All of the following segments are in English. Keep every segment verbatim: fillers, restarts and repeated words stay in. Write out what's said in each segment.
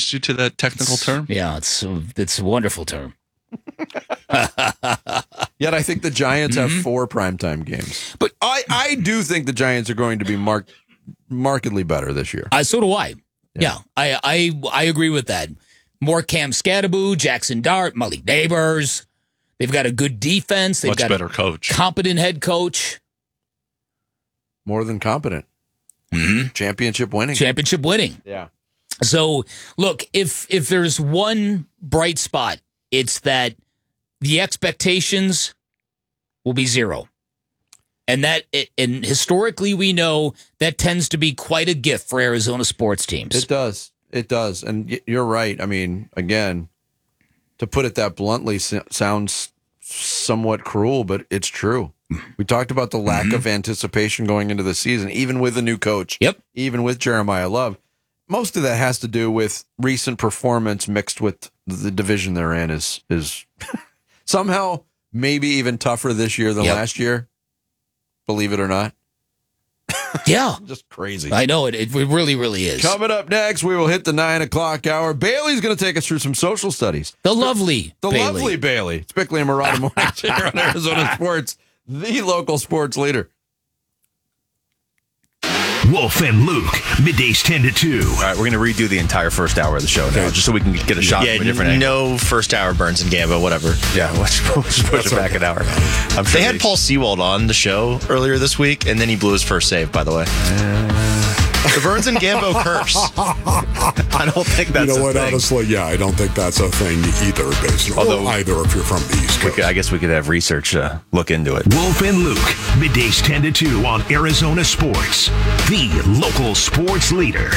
introduced you to that technical term? Yeah, it's it's a wonderful term. Yet I think the Giants Mm-hmm. have four primetime games. But I, I do think the Giants are going to be marked markedly better this year. Uh, so do I. Yeah, yeah I, I I agree with that. More Cam Scatterbo, Jackson Dart, Malik Neighbors. They've got a good defense. They've Much got better a coach. competent head coach. More than competent. Mm-hmm. Championship winning. Championship winning. Yeah. So, look, if if there's one bright spot, it's that the expectations will be zero. And that, and historically, we know that tends to be quite a gift for Arizona sports teams. It does. It does. And you're right. I mean, again, to put it that bluntly sounds somewhat cruel, but it's true. We talked about the lack mm-hmm. of anticipation going into the season, even with a new coach. Yep. Even with Jeremiah Love. Most of that has to do with recent performance mixed with the division they're in is is somehow maybe even tougher this year than yep. last year. Believe it or not. Yeah. Just crazy. I know it. It really, really is. Coming up next, we will hit the nine o'clock hour. Bailey's going to take us through some social studies. The lovely The Bailey. lovely Bailey. It's Bickley and Marotta Mornings here on Arizona Sports, the local sports leader. Wolf and Luke, middays ten to two. All right, we're going to redo the entire first hour of the show now, just so we can get a shot yeah, from a different n- angle. No first hour Burns and Gambo, whatever. Yeah, let's push, push it back okay. an hour. I'm sure they had Paul Sewald on the show earlier this week, and then he blew his first save, by the way. Uh, the Burns and Gambo curse. I don't think that's You know a what, thing. honestly, yeah, I don't think that's a thing either, basically. Although, either if you're from the East Coast. Could, I guess we could have research uh, look into it. Wolf and Luke, middays ten to two on Arizona Sports, the local sports leader.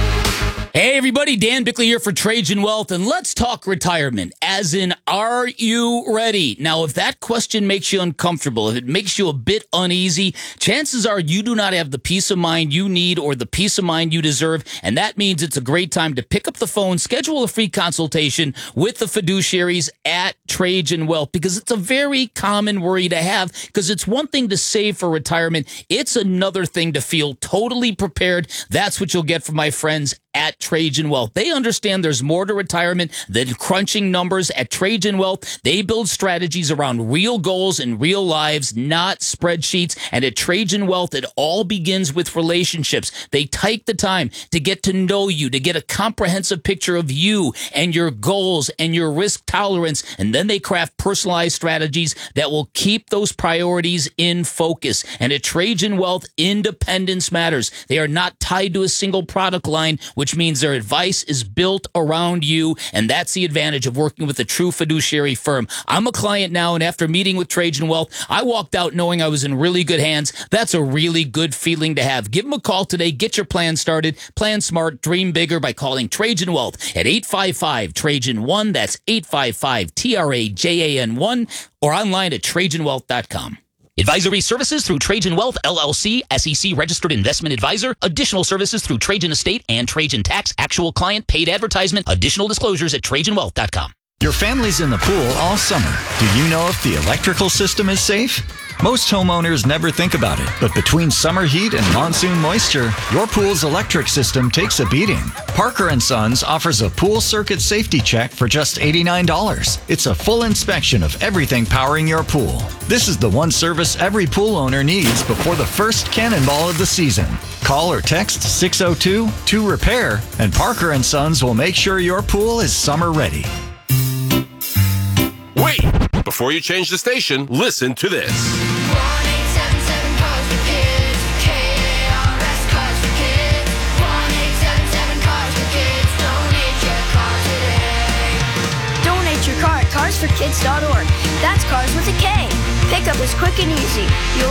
Hey, everybody, Dan Bickley here for Trajan Wealth, and let's talk retirement, as in, are you ready? Now, if that question makes you uncomfortable, if it makes you a bit uneasy, chances are you do not have the peace of mind you need or the peace of mind you deserve, and that means it's a great time to pick up the phone, schedule a free consultation with the fiduciaries at Trajan Wealth, because it's a very common worry to have, because it's one thing to save for retirement, it's another thing to feel totally prepared. That's what you'll get from my friends at Trajan Wealth. They understand there's more to retirement than crunching numbers. At Trajan Wealth, they build strategies around real goals and real lives, not spreadsheets. And at Trajan Wealth, it all begins with relationships. They take the time to get to know you, to get a comprehensive picture of you and your goals and your risk tolerance. And then they craft personalized strategies that will keep those priorities in focus. And at Trajan Wealth, independence matters. They are not tied to a single product line, which means their advice is built around you, and that's the advantage of working with a true fiduciary firm. I'm a client now, and after meeting with Trajan Wealth, I walked out knowing I was in really good hands. That's a really good feeling to have. Give them a call today. Get your plan started. Plan smart. Dream bigger by calling Trajan Wealth at eight five five, Trajan one. That's eight five five, T R A J A N one, or online at Trajan Wealth dot com. Advisory services through Trajan Wealth, L L C, S E C registered investment advisor. Additional services through Trajan Estate and Trajan Tax. Actual client paid advertisement. Additional disclosures at Trajan Wealth dot com. Your family's in the pool all summer. Do you know if the electrical system is safe? Most homeowners never think about it, but between summer heat and monsoon moisture, your pool's electric system takes a beating. Parker and Sons offers a pool circuit safety check for just eighty-nine dollars. It's a full inspection of everything powering your pool. This is the one service every pool owner needs before the first cannonball of the season. Call or text six oh two, two repair, and Parker and Sons will make sure your pool is summer ready. Wait! Before you change the station, listen to this. one eight seven seven cars for kids. K A R S Cars for Kids. one eight seven seven cars for kids. Donate your car today. Donate your car at cars for kids dot org. That's cars with a K. Pickup is quick and easy. You'll